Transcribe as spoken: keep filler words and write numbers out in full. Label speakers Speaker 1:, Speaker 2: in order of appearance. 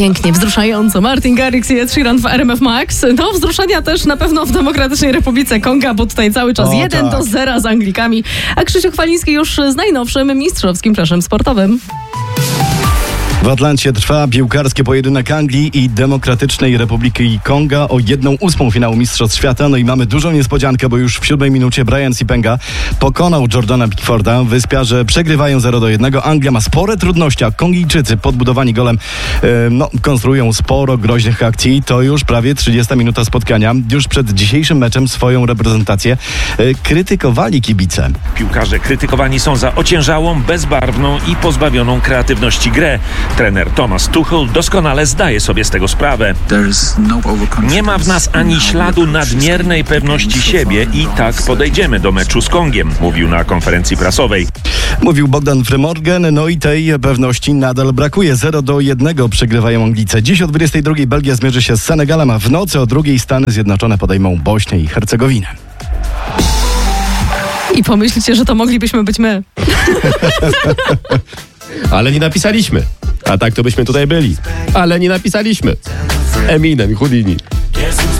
Speaker 1: Pięknie, wzruszająco. Martin Garrix i Ed Sheeran w R M F Max. No, wzruszenia też na pewno w Demokratycznej Republice Konga, bo tutaj cały czas
Speaker 2: O,
Speaker 1: jeden
Speaker 2: tak.
Speaker 1: do zera z Anglikami. A Krzysiu Chwaliński już z najnowszym mistrzowskim fleszem sportowym.
Speaker 2: W Atlancie trwa piłkarski pojedynek Anglii i Demokratycznej Republiki Konga o jedną ósmą finału Mistrzostw Świata. No i mamy dużą niespodziankę, bo już w siódmej minucie Brian Sipenga pokonał Jordana Pickforda. Wyspiarze przegrywają zero do jednego. Anglia ma spore trudności, a Kongijczycy podbudowani golem e, no, konstruują sporo groźnych akcji. To już prawie trzydziesta minuta spotkania. Już przed dzisiejszym meczem swoją reprezentację e, krytykowali kibice.
Speaker 3: Piłkarze krytykowani są za ociężałą, bezbarwną i pozbawioną kreatywności grę. Trener Thomas Tuchel doskonale zdaje sobie z tego sprawę. Nie ma w nas ani śladu nadmiernej pewności siebie i tak podejdziemy do meczu z Kongiem, mówił na konferencji prasowej.
Speaker 2: Mówił Bogdan Frymorgan, no i tej pewności nadal brakuje. zero do jednego przegrywają Anglicy. Dziś o dwudziestej drugiej Belgia zmierzy się z Senegalem, a w nocy o drugiej Stany Zjednoczone podejmą Bośnię i Hercegowinę.
Speaker 1: I pomyślcie, że to moglibyśmy być my.
Speaker 4: Ale nie napisaliśmy. A tak to byśmy tutaj byli. Ale nie napisaliśmy. Eminem i Houdini.